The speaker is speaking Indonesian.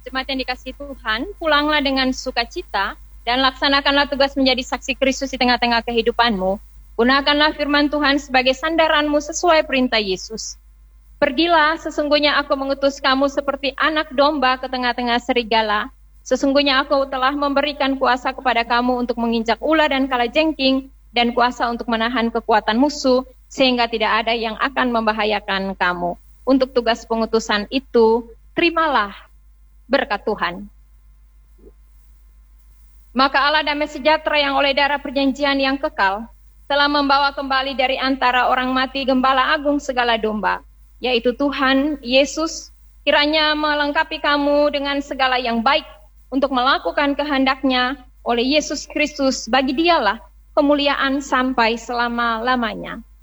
Jemaat yang dikasihi Tuhan, pulanglah dengan sukacita dan laksanakanlah tugas menjadi saksi Kristus di tengah-tengah kehidupanmu. Gunakanlah firman Tuhan sebagai sandaranmu sesuai perintah Yesus. Pergilah, sesungguhnya aku mengutus kamu seperti anak domba ke tengah-tengah serigala. Sesungguhnya aku telah memberikan kuasa kepada kamu untuk menginjak ular dan kalajengking, dan kuasa untuk menahan kekuatan musuh, sehingga tidak ada yang akan membahayakan kamu. Untuk tugas pengutusan itu, terimalah berkat Tuhan. Maka Allah damai sejahtera yang oleh darah perjanjian yang kekal telah membawa kembali dari antara orang mati Gembala Agung segala domba, yaitu Tuhan Yesus, kiranya melengkapi kamu dengan segala yang baik untuk melakukan kehendak-Nya oleh Yesus Kristus. Bagi Dialah kemuliaan sampai selama-lamanya.